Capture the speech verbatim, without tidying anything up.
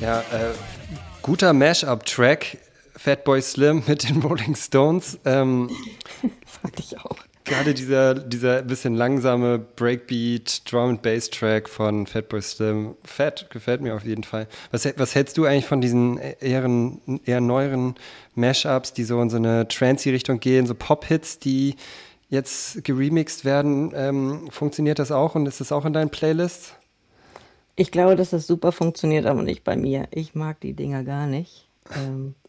Ja, äh, guter Mash-up-Track, Fatboy Slim mit den Rolling Stones. Ähm, Fand ich auch. Gerade dieser, dieser bisschen langsame Breakbeat, Drum-and-Bass-Track von Fatboy Slim, fett, gefällt mir auf jeden Fall. Was, was hältst du eigentlich von diesen eher, eher neueren Mashups, die so in so eine Trancy-Richtung gehen, so Pop-Hits, die jetzt geremixed werden? Ähm, funktioniert das auch und ist das auch in deinen Playlists? Ich glaube, dass das super funktioniert, aber nicht bei mir. Ich mag die Dinger gar nicht. Ähm,